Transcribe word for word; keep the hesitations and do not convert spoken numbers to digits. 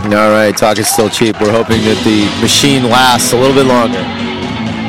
All right, talk is still cheap. We're hoping that the machine lasts a little bit longer.